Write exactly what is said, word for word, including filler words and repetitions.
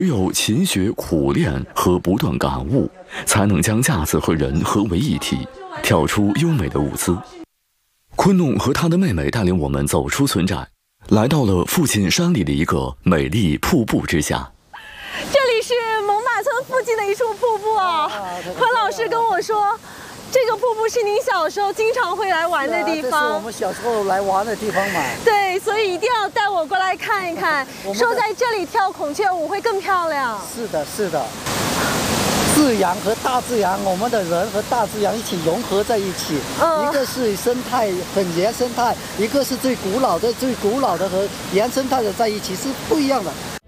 只有勤学苦练和不断感悟，才能将架子和人合为一体，跳出优美的舞姿。昆弄和他的妹妹带领我们走出村寨，来到了附近山里的一个美丽瀑布之下。 这里是猛犸村附近的一处瀑布啊！昆老师跟我说，这个瀑布是您小时候经常会来玩的地方。 这是我们小时候来玩的地方嘛。 对，所以一定要带我过来看一看。说在这里跳孔雀舞会更漂亮。 是的，是的。自然和大自然，我们的人和大自然一起融合在一起。嗯、一个是生态很原生态，一个是最古老的最古老的和原生态的在一起是不一样的。